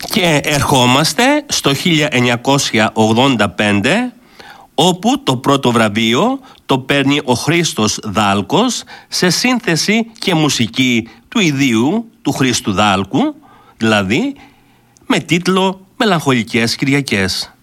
Και ερχόμαστε στο 1985, όπου το πρώτο βραβείο το παίρνει ο Χρήστος Δάλκος σε σύνθεση και μουσική του ιδίου του Χρήστου Δάλκου, δηλαδή με τίτλο «Μελαγχολικές Κυριακές».